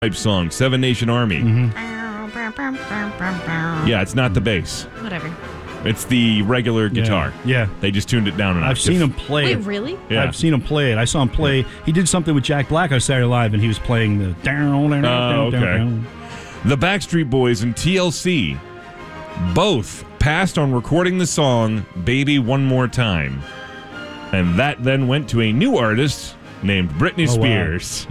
type song, Seven Nation Army. Yeah, it's not the bass. Whatever. It's the regular guitar. Yeah. They just tuned it down an octave. I've seen him play Wait, it. really? Yeah. I've seen him play it. I saw him play. He did something with Jack Black on Saturday Night Live, and he was playing the down. Okay. The Backstreet Boys and TLC both passed on recording the song Baby One More Time. And that then went to a new artist named Britney Spears.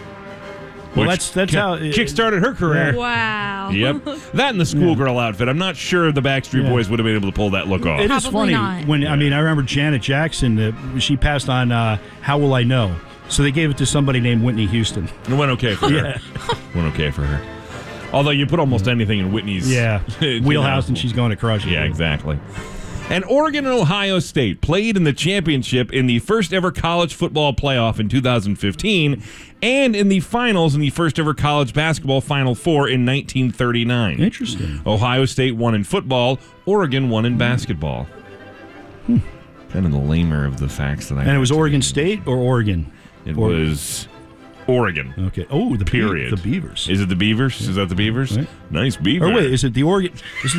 Well, which that's how kickstarted her career. Wow. Yep. That and the schoolgirl outfit. I'm not sure the Backstreet Boys would have been able to pull that look off. It is Probably funny not. when I remember Janet Jackson. She passed on How Will I Know? So they gave it to somebody named Whitney Houston. It went okay for her. Yeah. Went okay for her. Although you put almost anything in Whitney's wheelhouse and she's going to crush it. Yeah, exactly. And Oregon and Ohio State played in the championship in the first ever college football playoff in 2015 and in the finals in the first ever college basketball Final Four in 1939. Interesting. Ohio State won in football, Oregon won in basketball. Kind of the lamer of the facts that I And it was Oregon State or Oregon? It was Oregon. Okay. Oh, the Period. The Beavers. Is it the Beavers? Is that the Beavers? Right. Nice Beaver. Or wait, is it the Oregon?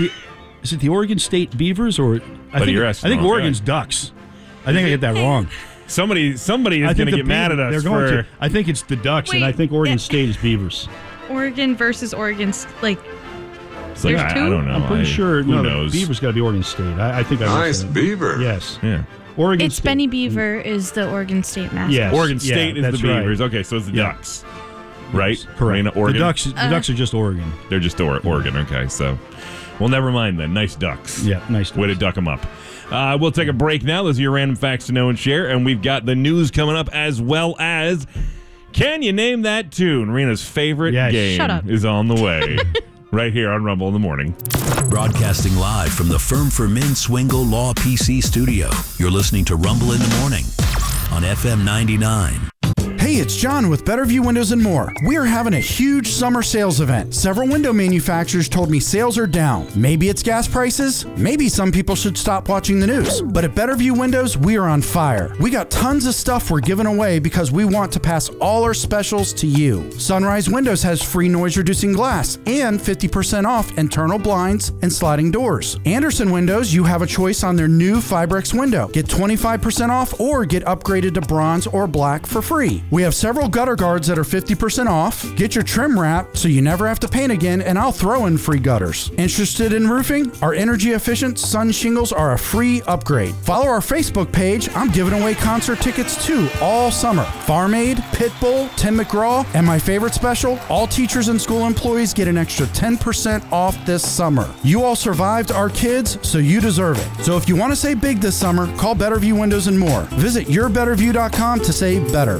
Is it the Oregon State Beavers or? I think Oregon's Ducks. I think I get that wrong. Somebody is going to get mad at us. They're going to. I think it's the Ducks, and I think Oregon State is Beavers. Oregon versus Oregon, It's like, there's I two? don't know. I'm pretty sure. Who No, knows? the Beavers got to be Oregon State. I think I Nice said that. beaver. Yes. Yeah. Oregon It's State. Benny Beaver is the Oregon State mascot. Yes. Oregon State is the that's right. Beavers. Okay, so it's the Yeah. Ducks. Right? Correct. Raina, Oregon? The Ducks are just Oregon. They're just Oregon. Okay, so. Well, never mind then. Nice Ducks. Yeah, nice Ducks. Way to duck them up. We'll take a break now. Those are your random facts to know and share. And we've got the news coming up as well as Can You Name That Tune? Rena's favorite game Shut up. is on the way. Right here on Rumble in the Morning. Broadcasting live from the Firm for Men Swingle Law PC studio. You're listening to Rumble in the Morning on FM 99. Hey, it's John with Better View Windows and More. We are having a huge summer sales event. Several window manufacturers told me sales are down. Maybe it's gas prices. Maybe some people should stop watching the news. But at Better View Windows, we are on fire. We got tons of stuff we're giving away because we want to pass all our specials to you. Sunrise Windows has free noise-reducing glass and 50% off internal blinds and sliding doors. Anderson Windows, you have a choice on their new Fibrex window. Get 25% off or get upgraded to bronze or black for free. We have several gutter guards that are 50% off. Get your trim wrap so you never have to paint again, and I'll throw in free gutters. Interested in roofing? Our energy-efficient sun shingles are a free upgrade. Follow our Facebook page. I'm giving away concert tickets too all summer. Farm Aid, Pitbull, Tim McGraw, and my favorite special, all teachers and school employees get an extra 10% off this summer. You all survived our kids, so you deserve it. So if you want to say big this summer, call Better View Windows and More. Visit yourbetterview.com to say better.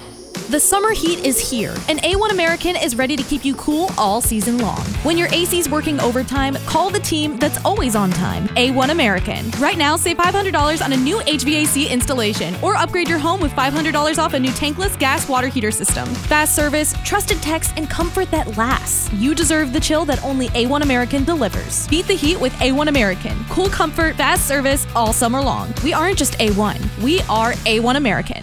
The summer heat is here, and A1 American is ready to keep you cool all season long. When your AC's working overtime, call the team that's always on time, A1 American. Right now, save $500 on a new HVAC installation, or upgrade your home with $500 off a new tankless gas water heater system. Fast service, trusted techs, and comfort that lasts. You deserve the chill that only A1 American delivers. Beat the heat with A1 American. Cool comfort, fast service, all summer long. We aren't just A1, we are A1 American.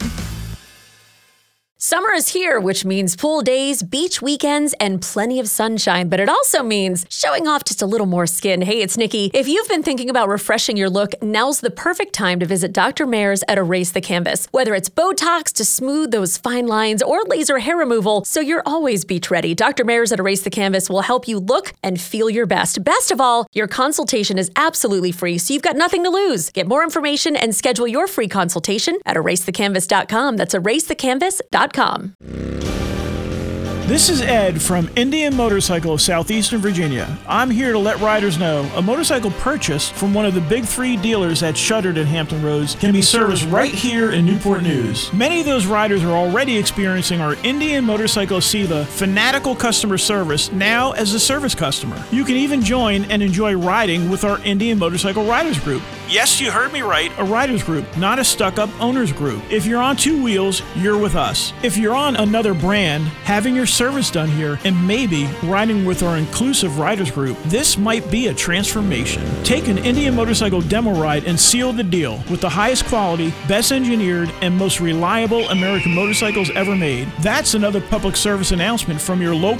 Summer is here, which means pool days, beach weekends, and plenty of sunshine, but it also means showing off just a little more skin. Hey, it's Nikki. If you've been thinking about refreshing your look, now's the perfect time to visit Dr. Mayer's at Erase the Canvas. Whether it's Botox to smooth those fine lines or laser hair removal, so you're always beach ready, Dr. Mayer's at Erase the Canvas will help you look and feel your best. Best of all, your consultation is absolutely free, so you've got nothing to lose. Get more information and schedule your free consultation at erasethecanvas.com. That's erasethecanvas.com. This is Ed from Indian Motorcycle of Southeastern Virginia. I'm here to let riders know a motorcycle purchased from one of the big three dealers at Shuttered and Hampton Roads can be serviced right here in Newport News. Many of those riders are already experiencing our Indian Motorcycle SEVA fanatical customer service now as a service customer. You can even join and enjoy riding with our Indian Motorcycle Riders Group. Yes, you heard me right, a riders group, not a stuck-up owners group. If you're on two wheels, you're with us. If you're on another brand, having your service done here, and maybe riding with our inclusive riders group, this might be a transformation. Take an Indian Motorcycle demo ride and seal the deal with the highest quality, best engineered, and most reliable American motorcycles ever made. That's another public service announcement from your local